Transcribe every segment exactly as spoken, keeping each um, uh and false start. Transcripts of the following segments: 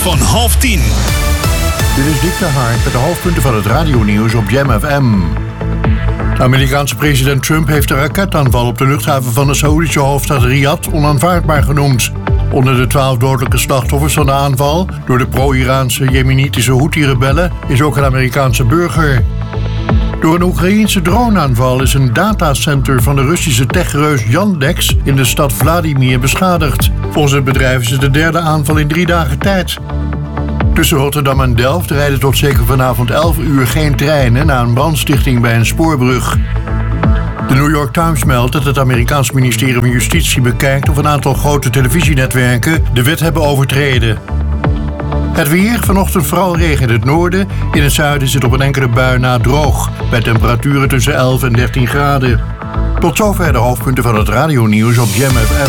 van half tien. Dit is Dick de Hark met de hoofdpunten van het radionieuws op Jam F M. De Amerikaanse president Trump heeft de raketaanval op de luchthaven van de Saoedische hoofdstad Riyadh onaanvaardbaar genoemd. Onder de twaalf dodelijke slachtoffers van de aanval door de pro-Iraanse jemenitische Houthi-rebellen is ook een Amerikaanse burger. Door een Oekraïense droneaanval is een datacenter van de Russische techreus Yandex in de stad Vladimir beschadigd. Volgens het bedrijf is het de derde aanval in drie dagen tijd. Tussen Rotterdam en Delft rijden tot zeker vanavond elf uur geen treinen na een brandstichting bij een spoorbrug. De New York Times meldt dat het Amerikaans ministerie van Justitie bekijkt of een aantal grote televisienetwerken de wet hebben overtreden. Het weer, vanochtend vooral regen in het noorden. In het zuiden is het op een enkele bui na droog, bij temperaturen tussen elf en dertien graden. Tot zover de hoofdpunten van het radionieuws op Jam F M.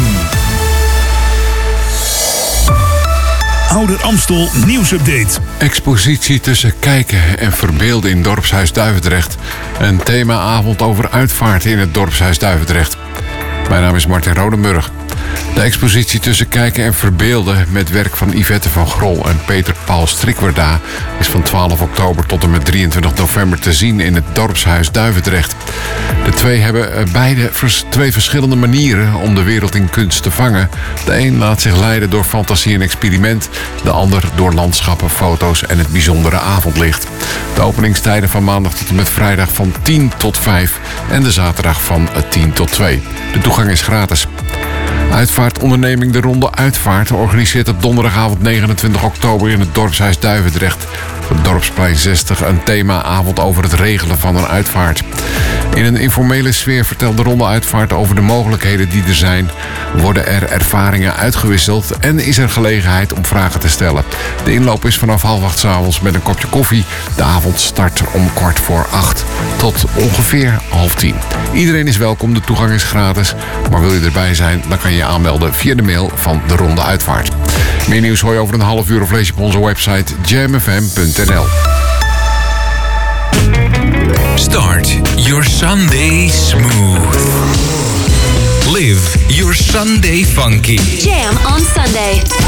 Ouder Amstel nieuwsupdate. Expositie tussen kijken en verbeelden in Dorpshuis Duivendrecht. Een themaavond over uitvaarten in het Dorpshuis Duivendrecht. Mijn naam is Martin Rodenburg. De expositie tussen kijken en verbeelden met werk van Yvette van Grol en Peter Paul Strikwerda is van twaalf oktober tot en met drieëntwintig november te zien in het Dorpshuis Duivendrecht. De twee hebben beide twee verschillende manieren om de wereld in kunst te vangen. De een laat zich leiden door fantasie en experiment, de ander door landschappen, foto's en het bijzondere avondlicht. De openingstijden van maandag tot en met vrijdag van tien tot vijf en de zaterdag van tien tot twee. De toegang is gratis. Uitvaartonderneming De Ronde Uitvaart organiseert op donderdagavond negenentwintig oktober in het Dorpshuis Duivendrecht op het Dorpsplein zestig een themaavond over het regelen van een uitvaart. In een informele sfeer vertelt De Ronde Uitvaart over de mogelijkheden die er zijn, worden er ervaringen uitgewisseld en is er gelegenheid om vragen te stellen. De inloop is vanaf half acht 's avonds met een kopje koffie. De avond start om kwart voor acht tot ongeveer half tien. Iedereen is welkom, de toegang is gratis, maar wil je erbij zijn, dan kan je je aanmelden via de mail van De Ronde Uitvaart. Meer nieuws hoor je over een half uur of lees je op onze website jam f m punt n l. Start your Sunday smooth. Live your Sunday funky. Jam on Sunday.